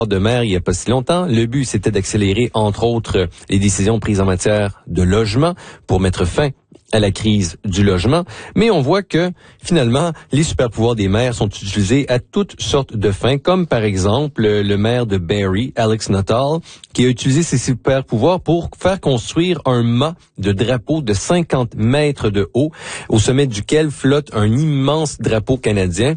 de maire il n'y a pas si longtemps. Le but, c'était d'accélérer, entre autres, les décisions prises en matière de logement pour mettre fin à la crise du logement. Mais on voit que, finalement, les super-pouvoirs des maires sont utilisés à toutes sortes de fins, comme par exemple le maire de Barrie, Alex Nuttall, qui a utilisé ses super-pouvoirs pour faire construire un mât de drapeau de 50 mètres de haut, au sommet duquel flotte un immense drapeau canadien.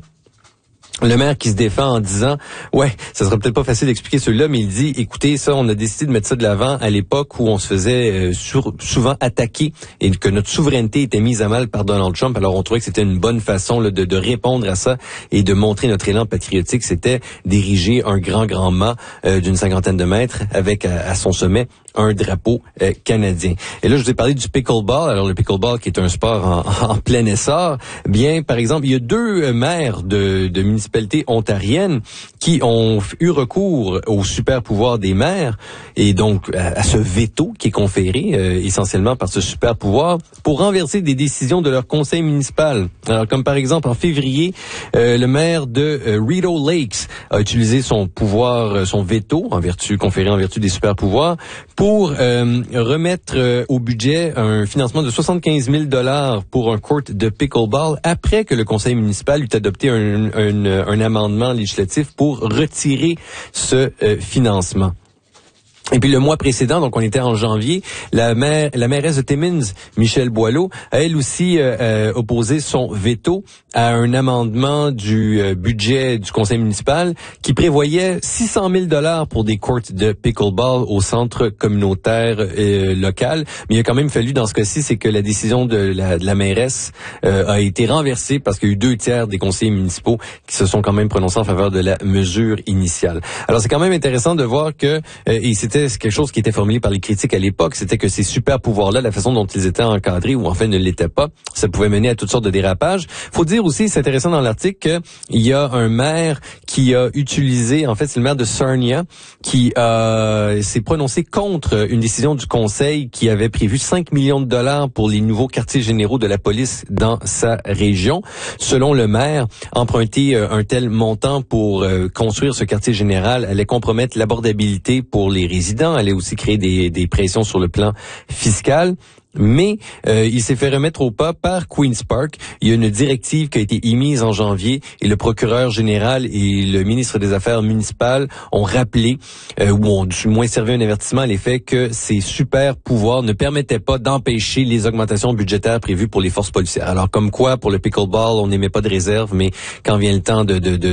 Le maire qui se défend en disant, ça serait peut-être pas facile d'expliquer celui-là, mais il dit, écoutez, ça, on a décidé de mettre ça de l'avant à l'époque où on se faisait souvent attaquer et que notre souveraineté était mise à mal par Donald Trump. Alors, on trouvait que c'était une bonne façon là, de répondre à ça et de montrer notre élan patriotique. C'était d'ériger un grand mât d'une 50aine de mètres avec à son sommet un drapeau canadien. Et là, je vous ai parlé du pickleball. Alors, le pickleball qui est un sport en plein essor. Bien, par exemple, il y a 2 maires de municipalités ontariennes qui ont eu recours au super pouvoir des maires et donc à ce veto qui est conféré essentiellement par ce super pouvoir pour renverser des décisions de leur conseil municipal. Alors, comme par exemple, en février, le maire de Rideau Lakes a utilisé son pouvoir, son veto conféré en vertu des super pouvoirs pour remettre au budget un financement de 75 000 $ pour un court de pickleball après que le conseil municipal eut adopté un amendement législatif pour retirer ce financement. Et puis le mois précédent, donc on était en janvier, la mairesse de Timmins, Michelle Boileau, a elle aussi opposé son veto à un amendement du budget du conseil municipal qui prévoyait 600 000 $ pour des courts de pickleball au centre communautaire local. Mais il a quand même fallu, dans ce cas-ci, c'est que la décision de la mairesse a été renversée parce qu'il y a eu 2/3 des conseillers municipaux qui se sont quand même prononcés en faveur de la mesure initiale. Alors c'est quand même intéressant de voir que c'était quelque chose qui était formulé par les critiques à l'époque, c'était que ces super pouvoirs-là, la façon dont ils étaient encadrés ou en fait ne l'étaient pas, ça pouvait mener à toutes sortes de dérapages. Faut dire aussi, c'est intéressant dans l'article, qu'il y a un maire qui a utilisé, en fait c'est le maire de Sarnia, qui s'est prononcé contre une décision du conseil qui avait prévu 5 millions de $ pour les nouveaux quartiers généraux de la police dans sa région. Selon le maire, emprunter un tel montant pour construire ce quartier général allait compromettre l'abordabilité pour les résidents, allait aussi créer des pressions sur le plan fiscal. Mais il s'est fait remettre au pas par Queen's Park. Il y a une directive qui a été émise en janvier et le procureur général et le ministre des Affaires municipales ont rappelé, ou ont du moins servi un avertissement à l'effet que ces super pouvoirs ne permettaient pas d'empêcher les augmentations budgétaires prévues pour les forces policières. Alors comme quoi, pour le pickleball, on n'émet pas de réserve, mais quand vient le temps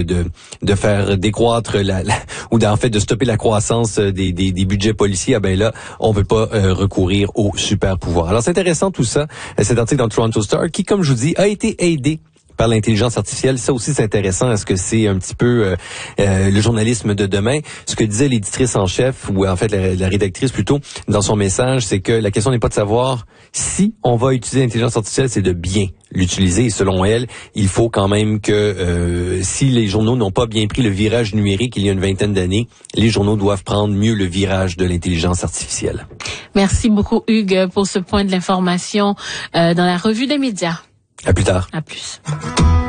de faire décroître ou en fait de stopper la croissance des budgets policiers, ben là, on veut pas recourir aux super pouvoirs. Alors, c'est intéressant tout ça, cet article dans le Toronto Star, qui, comme je vous dis, a été aidé par l'intelligence artificielle. Ça aussi, c'est intéressant. Est-ce que c'est un petit peu le journalisme de demain? Ce que disait l'éditrice en chef, ou en fait la rédactrice plutôt, dans son message, c'est que la question n'est pas de savoir si on va utiliser l'intelligence artificielle, c'est de bien l'utiliser. Et selon elle, il faut quand même que si les journaux n'ont pas bien pris le virage numérique il y a une 20aine d'années, les journaux doivent prendre mieux le virage de l'intelligence artificielle. Merci beaucoup, Hugues, pour ce point de l'information dans la revue des médias. À plus tard. À plus.